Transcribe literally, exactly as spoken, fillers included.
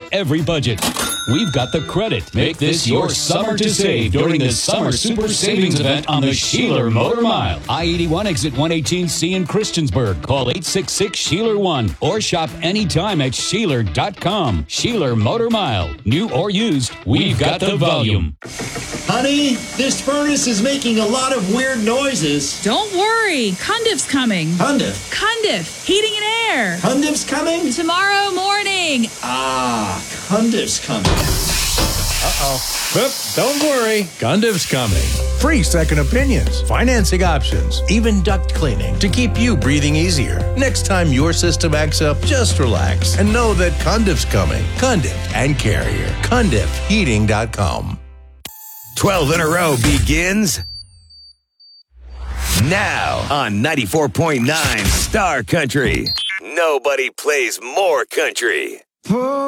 every budget. We've got the credit. Make this your summer to save during the Summer Super Savings Event on the Sheeler Motor Mile. I eighty-one exit one eighteen C in Christiansburg. Call eight six six, Sheeler one or shop anytime at Sheeler dot com. Sheeler Motor Mile. New or used, we've got the volume. Honey, this furnace is making a lot of weird noises. Don't worry. Cundiff's coming. Cundiff? Cundiff. Heating and air. Cundiff's coming? Tomorrow morning. Ah, Cundiff's coming. Uh-oh. Oop, don't worry. Cundiff's coming. Free second opinions, financing options, even duct cleaning to keep you breathing easier. Next time your system acts up, just relax and know that Cundiff's coming. Cundiff and Carrier. Cundiff Heating dot com. twelve in a row begins now on ninety-four point nine Star Country. Nobody plays more country.